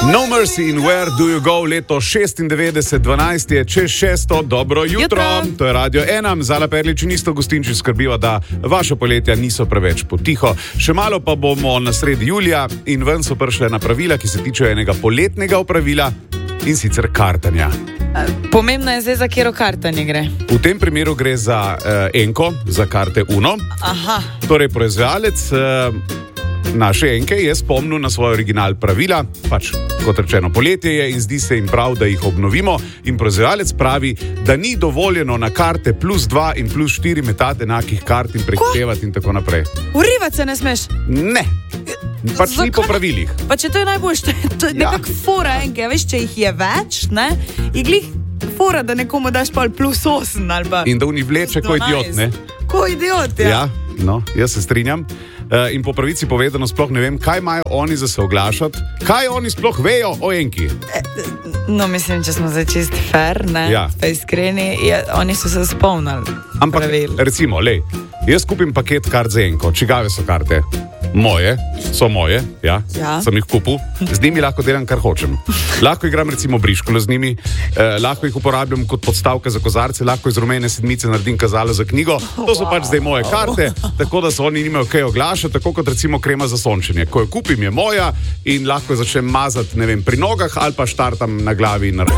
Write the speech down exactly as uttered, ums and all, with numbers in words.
No Mercy in Where Do You Go, leto šestindevetdeset, dvanajst je čez šesto, dobro jutro. jutro. To je Radio ena, Zala Perlič in isto gostinči skrbiva, da vaša poletja niso preveč potiho. Še malo pa bomo na sredi julija in ven so prišle napravila, ki se tiče enega poletnega opravila in sicer kartanja. Pomembno je zdaj, za katero kartanje gre. V tem primeru gre za uh, Enko, za karte Uno. Aha. Torej, proizvajalec uh, naše Enke je spomnil na svoj original pravila, pač kot rečeno poletje je in zdi se jim prav, da jih obnovimo, in proizvajalec pravi, da ni dovoljeno na karte plus dva in plus štiri metati enakih kart in prehitevati in tako naprej. Urivati se ne smeš? Ne. Pač ni po pravilih. Pa če to je najboljš, to je nekak ja. fora Enke, veš, če jih je več, ne, je glih fora, da nekomu daš pol plus osem ali pa in da v njih vleče ko idiot, ne? Ko idiot, ja. Ja, no, jaz se strinjam. Uh, in po pravici povedano sploh ne vem, kaj imajo oni za se oglašati, kaj oni sploh vejo o Enki. No, mislim, če smo zdaj čisti fair, ne, ja. pa iskreni, je, oni so se spomnili. Ampak, pravil. Recimo, lej, jaz kupim paket kart za Enko, čigave so karte? Moje, so moje, ja, ja. Sem jih kupil, z njimi lahko delam, kar hočem. Lahko igram recimo briškolo z njimi, eh, lahko jih uporabljam kot podstavke za kozarce, lahko iz rumene sedmice naredim kazalo za knjigo, to so pač zdaj moje karte, tako da so oni nimajo kaj oglašati, tako kot recimo krema za sončenje. Ko jo kupim, je moja in lahko jo začnem mazati, ne vem, pri nogah ali pa štartam na glavi in na